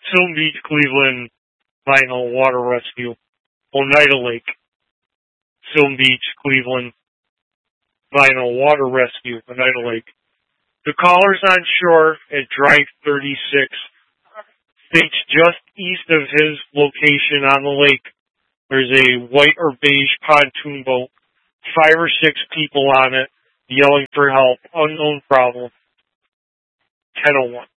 Film Beach, Cleveland, Vinyl Water Rescue. Oneida Lake. Film Beach, Cleveland, Vinyl Water Rescue, Oneida Lake. The caller's on shore at Drive 36. States just east of his location on the lake, there's a white or beige pontoon boat, 5 or 6 people on it, yelling for help, unknown problem. 1001.